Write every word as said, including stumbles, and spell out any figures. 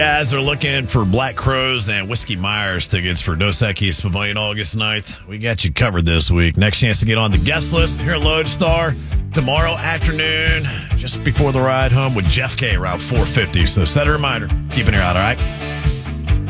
Guys are looking for Black Crows and Whiskey Myers tickets for Dos Equis Pavilion August ninth. We got you covered this week. Next chance to get on the guest list here at Lodestar tomorrow afternoon, just before the ride home with Jeff K. around four fifty. So set a reminder. Keep an ear out, all right?